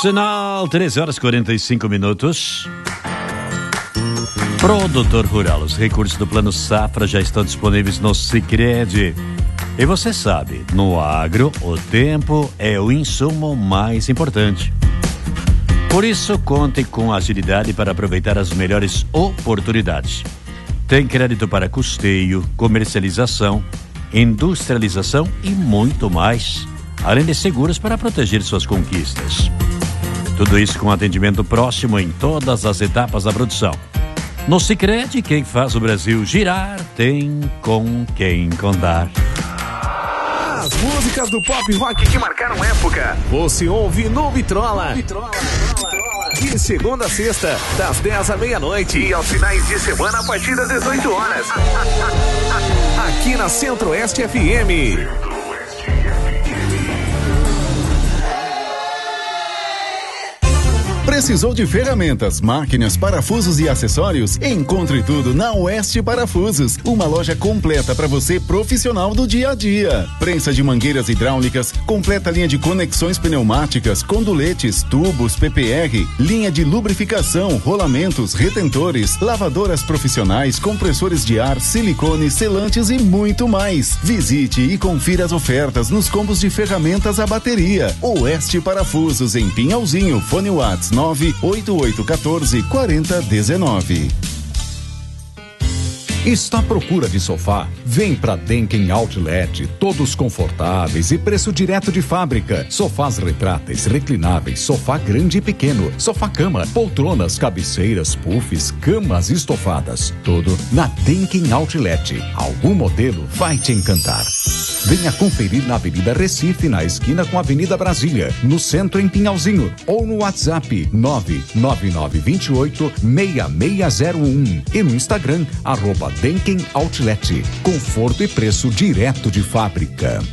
Sinal, 13h45. Produtor Rural, os recursos do Plano Safra já estão disponíveis no Sicredi. E você sabe, no agro, o tempo é o insumo mais importante. Por isso, conte com agilidade para aproveitar as melhores oportunidades. Tem crédito para custeio, comercialização, industrialização e muito mais, além de seguros para proteger suas conquistas. Tudo isso com atendimento próximo em todas as etapas da produção. No Sicredi, quem faz o Brasil girar tem com quem contar. As músicas do pop rock que marcaram época, você ouve no Vitrola. De segunda a sexta, das 10 à meia-noite e aos finais de semana a partir das 18 horas. Aqui na Centro-Oeste FM. Precisou de ferramentas, máquinas, parafusos e acessórios? Encontre tudo na Oeste Parafusos, uma loja completa para você profissional do dia a dia. Prensa de mangueiras hidráulicas, completa linha de conexões pneumáticas, conduletes, tubos, PPR, linha de lubrificação, rolamentos, retentores, lavadoras profissionais, compressores de ar, silicone, selantes e muito mais. Visite e confira as ofertas nos combos de ferramentas à bateria. Oeste Parafusos em Pinhalzinho, fone WhatsApp 988144019. Está à procura de sofá? Vem pra Denken Outlet, todos confortáveis e preço direto de fábrica. Sofás retráteis, reclináveis, sofá grande e pequeno, sofá-cama, poltronas, cabeceiras, puffs, camas estofadas. Tudo na Denken Outlet. Algum modelo vai te encantar. Venha conferir na Avenida Recife, na esquina com a Avenida Brasília, no centro em Pinhalzinho, ou no WhatsApp 99928-6601 e no Instagram @Denken Outlet. Conforto e preço direto de fábrica.